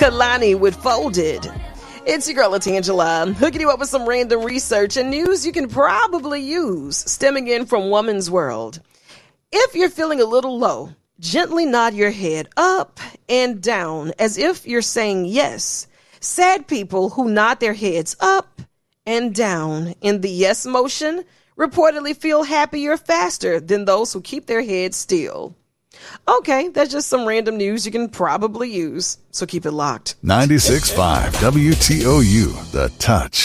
Kalani with Folded. It's your girl, Latangela, hooking you up with some random research and news you can probably use, stemming in from Woman's World. If you're feeling a little low, gently nod your head up and down as if you're saying yes. Sad people who nod their heads up and down in the yes motion reportedly feel happier faster than those who keep their heads still. Okay, that's just some random news you can probably use, so keep it locked. 96.5 WTOU, The Touch.